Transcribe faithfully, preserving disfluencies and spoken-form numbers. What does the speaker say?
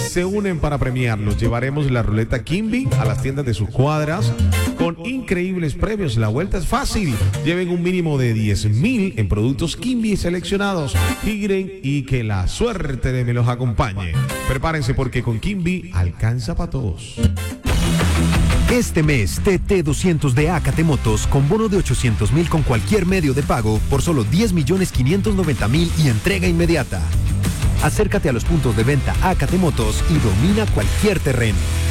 se unen para premiarlos. Llevaremos la ruleta Kimby a las tiendas de sus cuadras con increíbles premios. La vuelta es fácil. Lleven un mínimo de diez mil en productos Kimby seleccionados. Giren y que la suerte de me los acompañe. Prepárense porque con Kimby alcanza para todos. Este mes, T T doscientos de Acate Motos con bono de ochocientos mil con cualquier medio de pago por solo diez millones quinientos noventa mil y entrega inmediata. Acércate a los puntos de venta Acate Motos y domina cualquier terreno.